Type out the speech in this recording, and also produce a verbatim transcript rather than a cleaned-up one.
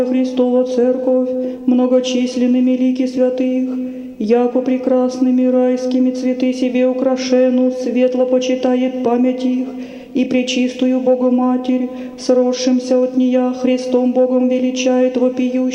Христова Церковь, многочисленными лики святых, яко прекрасными райскими цветы себе украшену, светло почитает память их, и пречистую Богу Матерь, сросшимся от нея Христом Богом величает вопиющим.